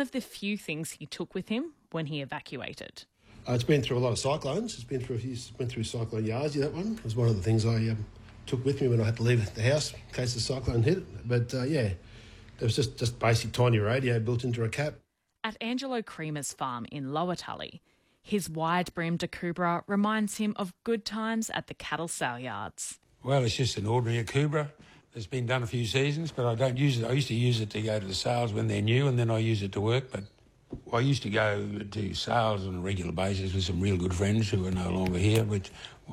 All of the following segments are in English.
of the few things he took with him when he evacuated. It's been through a lot of cyclones. It's been through Cyclone Yazi, that one. It was one of the things I took with me when I had to leave the house in case the cyclone hit it. But, there was just basic tiny radio built into a cap. At Angelo Creamer's farm in Lower Tully, his wide-brimmed Akubra reminds him of good times at the cattle sale yards. Well, it's just an ordinary Akubra. It's been done a few seasons, but I don't use it. I used to use it to go to the sales when they're new, and then I use it to work. But I used to go to sales on a regular basis with some real good friends who are no longer here, which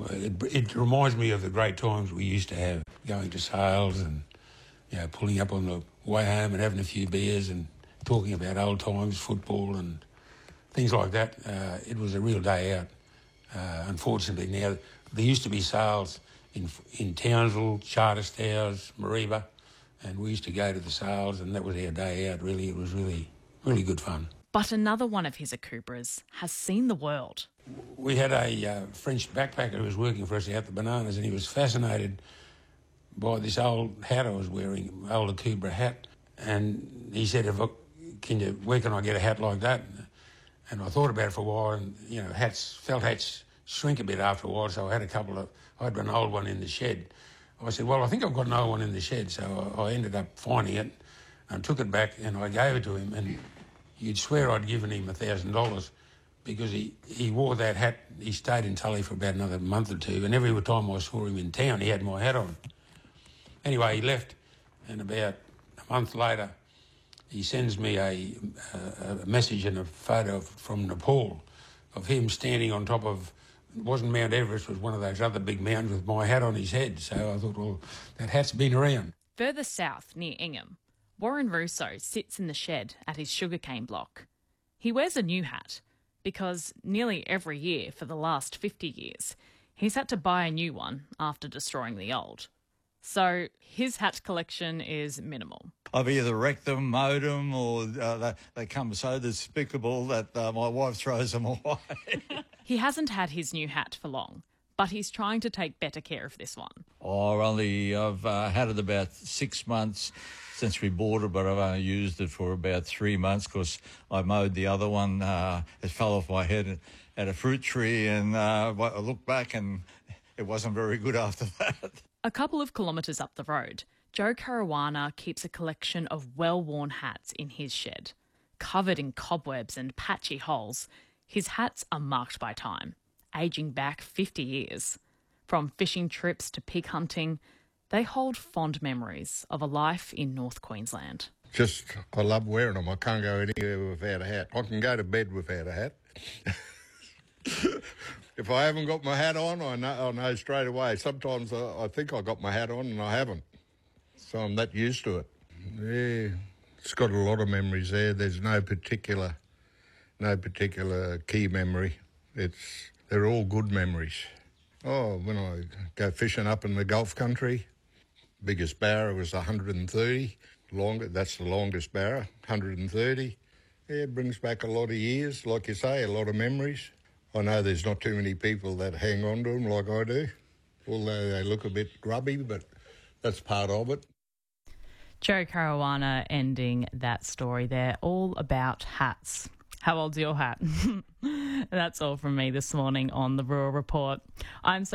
it reminds me of the great times we used to have going to sales and pulling up on the way home and having a few beers and talking about old times, football and things like that. It was a real day out. Unfortunately, now there used to be sales in Townsville, Charterstowers, Mareeba, and we used to go to the sales, and that was our day out. Really, it was really, really good fun. But another one of his Akubras has seen the world. We had a French backpacker who was working for us out the Bananas, and he was fascinated by this old hat I was wearing, old Akubra hat, and he said, where can I get a hat like that? And I thought about it for a while, and felt hats shrink a bit after a while, so I had an old one in the shed. I said, well, I think I've got an old one in the shed, so I ended up finding it and took it back and I gave it to him, and you'd swear I'd given him $1,000 because he wore that hat. He stayed in Tully for about another month or two, and every time I saw him in town, he had my hat on. Anyway, he left, and about a month later, he sends me a message and a photo from Nepal of him standing on top of, it wasn't Mount Everest, it was one of those other big mountains with my hat on his head. So I thought, well, that hat's been around. Further south, near Ingham, Warren Russo sits in the shed at his sugarcane block. He wears a new hat because nearly every year for the last 50 years, he's had to buy a new one after destroying the old. So his hat collection is minimal. I've either wrecked them, mowed them, or they come so despicable that my wife throws them away. He hasn't had his new hat for long, but he's trying to take better care of this one. I've had it about 6 months since we bought it, but I've only used it for about 3 months because I mowed the other one. It fell off my head at a fruit tree, and I looked back and it wasn't very good after that. A couple of kilometres up the road, Joe Caruana keeps a collection of well-worn hats in his shed. Covered in cobwebs and patchy holes, his hats are marked by time, ageing back 50 years. From fishing trips to pig hunting, they hold fond memories of a life in North Queensland. I love wearing them. I can't go anywhere without a hat. I can go to bed without a hat. If I haven't got my hat on, I know straight away. Sometimes I think I got my hat on and I haven't. So I'm that used to it. Yeah, it's got a lot of memories there. There's no particular key memory. They're all good memories. Oh, when I go fishing up in the Gulf country, biggest barra was 130. That's the longest barra, 130. Yeah, it brings back a lot of years, like you say, a lot of memories. I know there's not too many people that hang on to them like I do, although they look a bit grubby, but that's part of it. Joe Caruana ending that story there, all about hats. How old's your hat? That's all from me this morning on The Rural Report. I'm